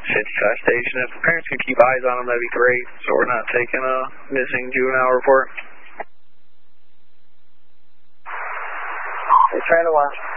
55 station. If the parents can keep eyes on them, that'd be great, so we're not taking a missing juvenile report. They're trying to watch.